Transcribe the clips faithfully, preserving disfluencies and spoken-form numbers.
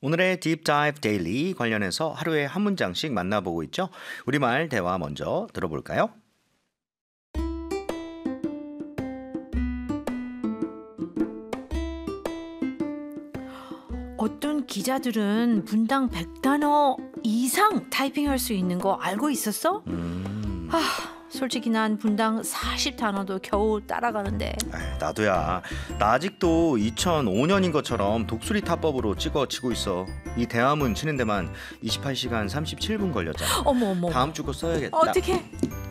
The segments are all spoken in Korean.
오늘의 Deep Dive Daily 관련해서 하루에 한 문장씩 만나보고 있죠. 우리말 대화 먼저 들어볼까요? 어떤 기자들은 분당 백 단어 이상 타이핑할 수 있는 거 알고 있었어? 음... 아, 솔직히 난 분당 사십 단어도 겨우 따라가는데. 에이, 나도야. 나 아직도 이천오 년인 것처럼 독수리 타법으로 찍어 치고 있어. 이 대화문 치는 데만 이십팔 시간 삼십칠 분 걸렸잖아. 어머 어머. 다음 주 거 써야겠다. 어떡해?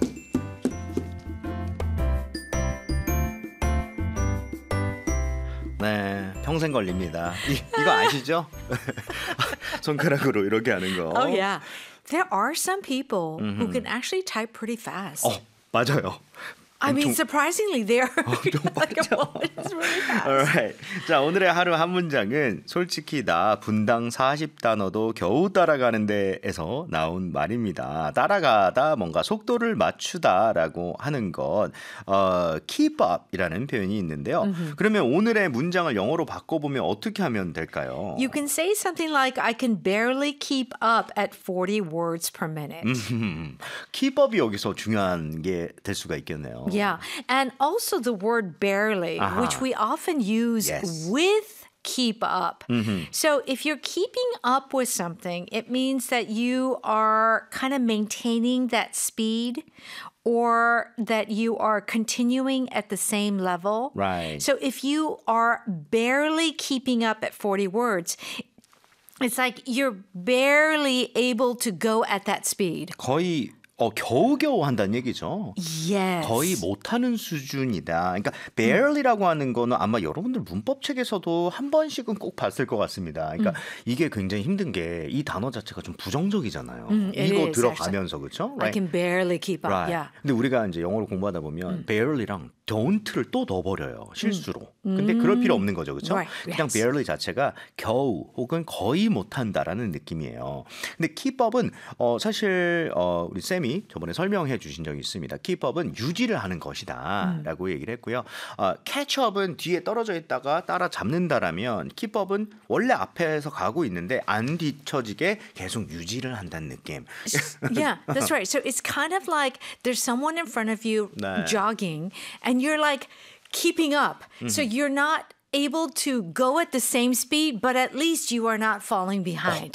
네, 평생 걸립니다. 이, 이거 아시죠? 손가락으로 이렇게 하는 거. Oh yeah. There are some people Mm-hmm. who can actually type pretty fast. 어, 맞아요. I mean, 엄청- surprisingly, they are 좀 like 빠르죠. a it's really fast. Alright. 자, 오늘의 하루 한 문장은 솔직히 나 분당 사십 단어도 겨우 따라가는데에서 나온 말입니다. 따라가다 뭔가 속도를 맞추다라고 하는 것, 어, keep up이라는 표현이 있는데요. 그러면 오늘의 문장을 영어로 바꿔보면 어떻게 하면 될까요? You can say something like, I can barely keep up at forty words per minute. 음, keep up이 여기서 중요한 게 될 수가 있겠네요. Yeah. And also the word barely, Uh-huh. which we often use Yes. with keep up. So if you're keeping up with something, it means that you are kind of maintaining that speed or that you are continuing at the same level. Right. So if you are barely keeping up at forty words, it's like you're barely able to go at that speed. 거의 어, 겨우겨우 한다는 얘기죠. Yes. 거의 못하는 수준이다. 그러니까 barely라고 하는 거는 아마 여러분들 문법책에서도 한 번씩은 꼭 봤을 것 같습니다. 그러니까 음. 이게 굉장히 힘든 게 이 단어 자체가 좀 부정적이잖아요. it 이거 is, 들어가면서 그렇죠? I can barely keep up. Right. Yeah. 근데 우리가 이제 영어를 공부하다 보면 barely랑 don't를 또 넣어버려요. 실수로. 근데 그럴 필요 없는 거죠. 그렇죠? Right. 그냥 Yes. barely 자체가 겨우 혹은 거의 못한다라는 느낌이에요. 근데 keep up은 어, 사실 어, 우리 쌤이 저번에 설명해 주신 적이 있습니다. keep up은 유지를 하는 것이다 라고 얘기를 했고요. 어, catch up은 뒤에 떨어져 있다가 따라 잡는다라면 keep up은 원래 앞에서 가고 있는데 안 뒤처지게 계속 유지를 한다는 느낌. Yeah, that's right. So it's kind of like there's someone in front of you 네. jogging and you're like keeping up. So you're not able to go at the same speed, but at least you are not falling behind.